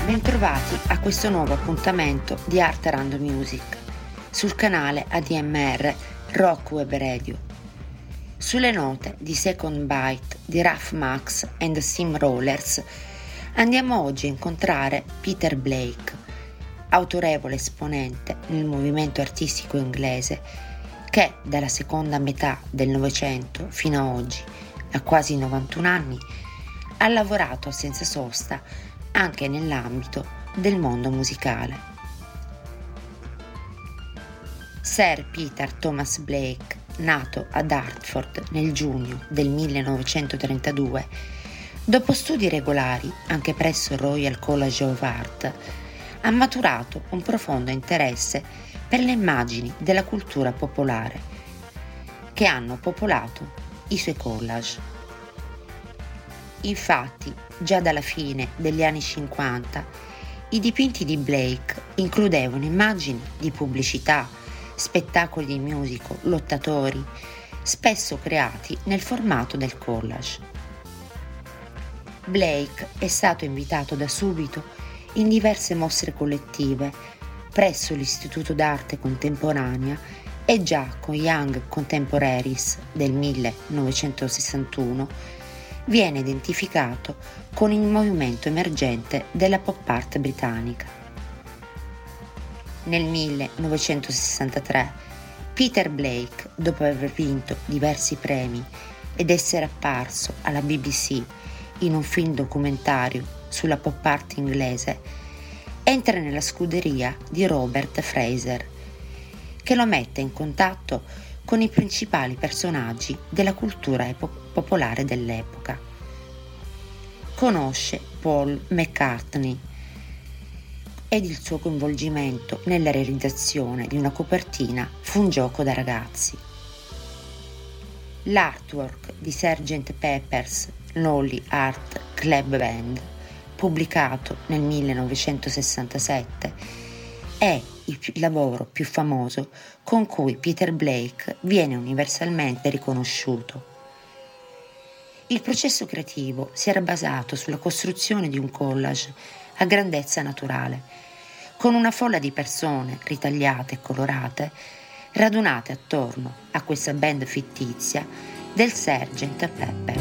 Bentrovati a questo nuovo appuntamento di Art Around Music sul canale ADMR Rock Web Radio. Sulle note di Second Bite di Raf Max and the Steamrollers andiamo oggi a incontrare Peter Blake, autorevole esponente nel movimento artistico inglese che dalla seconda metà del Novecento fino a oggi, a quasi 91 anni, ha lavorato senza sosta anche nell'ambito del mondo musicale. Sir Peter Thomas Blake, nato ad Hartford nel giugno del 1932, dopo studi regolari anche presso il Royal College of Art, ha maturato un profondo interesse per le immagini della cultura popolare che hanno popolato i suoi collage. Infatti, già dalla fine degli anni 50, i dipinti di Blake includevano immagini di pubblicità, spettacoli di musical, lottatori, spesso creati nel formato del collage. Blake è stato invitato da subito in diverse mostre collettive presso l'Istituto d'Arte Contemporanea e già con Young Contemporaries del 1961 viene identificato con il movimento emergente della pop art britannica. Nel 1963 Peter Blake, dopo aver vinto diversi premi ed essere apparso alla BBC in un film documentario sulla pop art inglese, entra nella scuderia di Robert Fraser, che lo mette in contatto con i principali personaggi della cultura popolare dell'epoca. Conosce Paul McCartney ed il suo coinvolgimento nella realizzazione di una copertina fu un gioco da ragazzi. L'artwork di Sgt. Pepper's Lonely Hearts Club Band, pubblicato nel 1967, è il lavoro più famoso con cui Peter Blake viene universalmente riconosciuto. Il processo creativo si era basato sulla costruzione di un collage a grandezza naturale, con una folla di persone ritagliate e colorate, radunate attorno a questa band fittizia del Sgt. Pepper.